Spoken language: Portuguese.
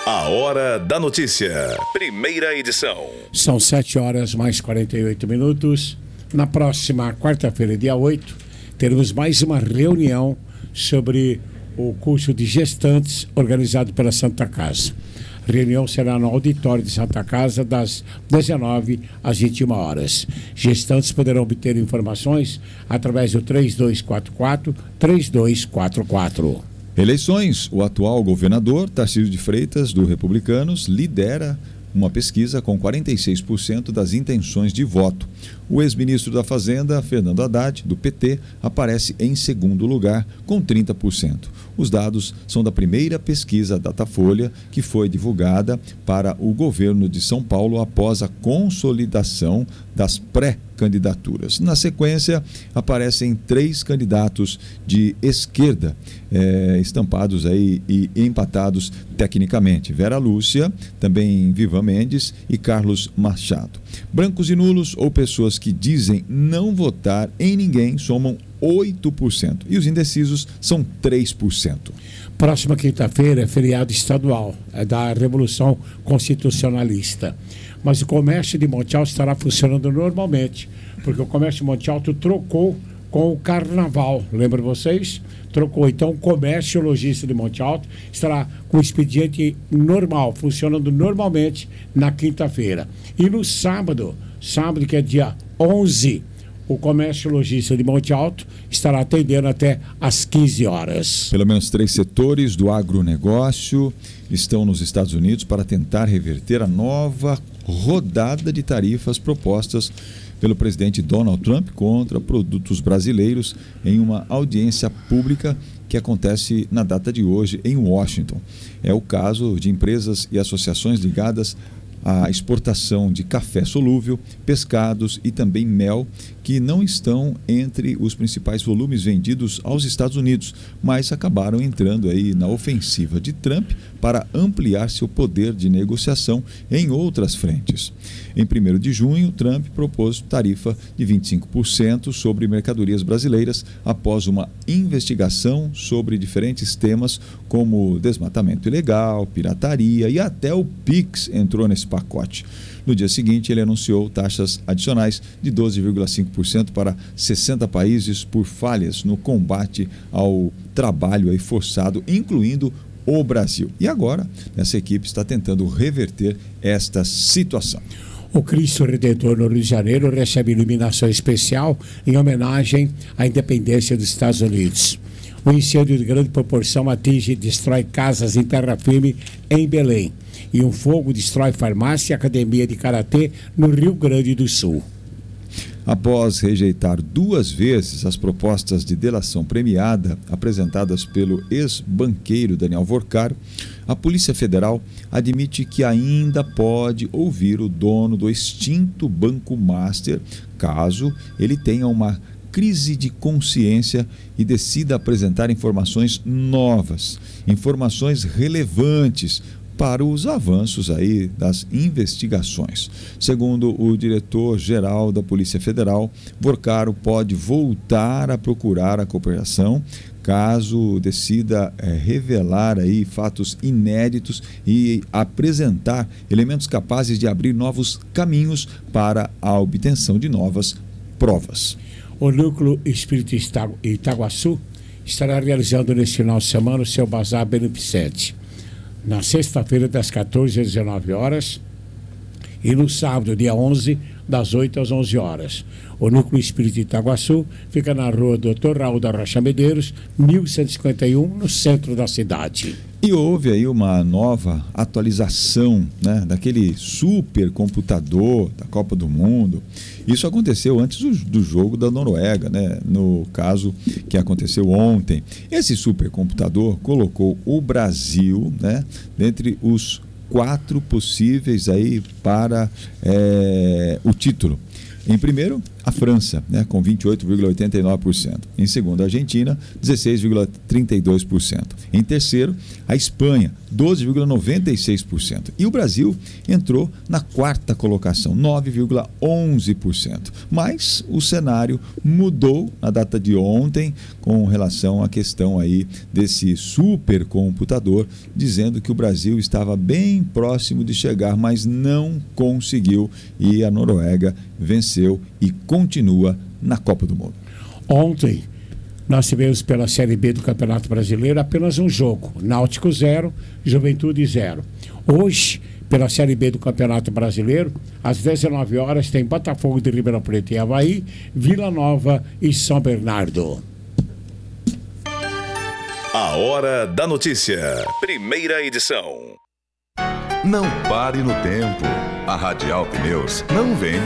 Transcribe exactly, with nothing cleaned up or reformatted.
A Hora da Notícia. Primeira edição. São sete horas mais quarenta e oito minutos. Na próxima quarta-feira, dia oito, teremos mais uma reunião sobre o curso de gestantes organizado pela Santa Casa. A reunião será no auditório de Santa Casa das dezenove às vinte e uma horas. Gestantes poderão obter informações através do três dois quatro quatro, três dois quatro quatro. Eleições. O atual governador, Tarcísio de Freitas, do Republicanos, lidera uma pesquisa com quarenta e seis por cento das intenções de voto. O ex-ministro da Fazenda, Fernando Haddad, do P T, aparece em segundo lugar, com trinta por cento. Os dados são da primeira pesquisa Datafolha, que foi divulgada para o governo de São Paulo após a consolidação das pré-candidaturas. Na sequência, aparecem três candidatos de esquerda, é, estampados aí e empatados tecnicamente. Vera Lúcia, também Viva Mendes e Carlos Machado. Brancos e nulos ou pessoas que dizem não votar em ninguém somam oito por cento e os indecisos são três por cento. Próxima quinta-feira é feriado estadual, é da Revolução Constitucionalista. Mas o comércio de Monte Alto estará funcionando normalmente, porque o comércio de Monte Alto trocou com o carnaval, lembra vocês? Trocou, então o comércio logístico de Monte Alto estará com o expediente normal, funcionando normalmente na quinta-feira. E no sábado, sábado que é dia onze, o comércio logístico de Monte Alto estará atendendo até às quinze horas. Pelo menos três setores do agronegócio estão nos Estados Unidos para tentar reverter a nova rodada de tarifas propostas pelo presidente Donald Trump contra produtos brasileiros em uma audiência pública que acontece na data de hoje em Washington. É o caso de empresas e associações ligadas à exportação de café solúvel, pescados e também mel, que não estão entre os principais volumes vendidos aos Estados Unidos, mas acabaram entrando aí na ofensiva de Trump para ampliar seu poder de negociação em outras frentes. Em primeiro de junho, Trump propôs tarifa de vinte e cinco por cento sobre mercadorias brasileiras após uma investigação sobre diferentes temas como desmatamento ilegal, pirataria e até o Pix entrou nesse pacote. No dia seguinte, ele anunciou taxas adicionais de doze vírgula cinco por cento para sessenta países por falhas no combate ao trabalho aí forçado, incluindo o Brasil. E agora, essa equipe está tentando reverter esta situação. O Cristo Redentor no Rio de Janeiro recebe iluminação especial em homenagem à independência dos Estados Unidos. O incêndio de grande proporção atinge e destrói casas em terra firme em Belém. E um fogo destrói farmácia e academia de karatê no Rio Grande do Sul. Após rejeitar duas vezes as propostas de delação premiada apresentadas pelo ex-banqueiro Daniel Vorcaro, a Polícia Federal admite que ainda pode ouvir o dono do extinto Banco Master, caso ele tenha uma crise de consciência e decida apresentar informações novas, informações relevantes para os avanços aí das investigações. Segundo o diretor-geral da Polícia Federal, Vorcaro pode voltar a procurar a cooperação caso decida é, revelar aí fatos inéditos e apresentar elementos capazes de abrir novos caminhos para a obtenção de novas provas. O Núcleo Espírita Itaguaçu estará realizando neste final de semana o seu bazar beneficente. Na sexta-feira, das quatorze às dezenove horas, e no sábado, dia onze, das oito às onze horas. O Núcleo Espírita Itaguaçu fica na rua doutor Raul da Rocha Medeiros, mil cento e cinquenta e um, no centro da cidade. E houve aí uma nova atualização, né, daquele supercomputador da Copa do Mundo. Isso aconteceu antes do, do jogo da Noruega, né, no caso que aconteceu ontem. Esse supercomputador colocou o Brasil, né, dentre os quatro possíveis aí para é, o título. Em primeiro, a França, né, com vinte e oito vírgula oitenta e nove por cento. Em segundo, a Argentina, dezesseis vírgula trinta e dois por cento. Em terceiro, a Espanha, doze vírgula noventa e seis por cento. E o Brasil entrou na quarta colocação, nove vírgula onze por cento. Mas o cenário mudou na data de ontem com relação à questão aí desse supercomputador, dizendo que o Brasil estava bem próximo de chegar, mas não conseguiu, e a Noruega venceu e continua na Copa do Mundo. Ontem nós tivemos pela Série B do Campeonato Brasileiro apenas um jogo, Náutico zero, Juventude zero. Hoje, pela Série B do Campeonato Brasileiro, às dezenove horas tem Botafogo de Ribeirão Preto e Avaí, Vila Nova e São Bernardo. A Hora da Notícia. Primeira edição. Não pare no tempo. A Radial Pneus não vende